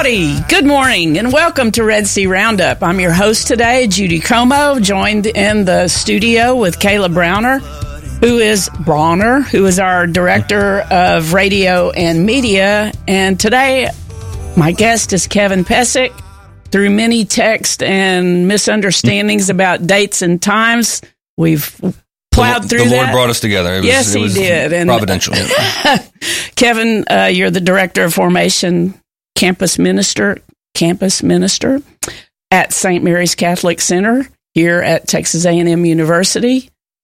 Howdy, good morning, and welcome to Red Sea Roundup. I'm your host today, Judy Como, joined in the studio with Kayla Browner, who is our Director of Radio and Media. And today, my guest is Kevin Pesic. Through many texts and misunderstandings about dates and times, we've plowed through that. The Lord brought us together. Yes, He did. And providential. Kevin, you're the Director of Formation Campus Minister at St. Mary's Catholic Center here at Texas A&M University.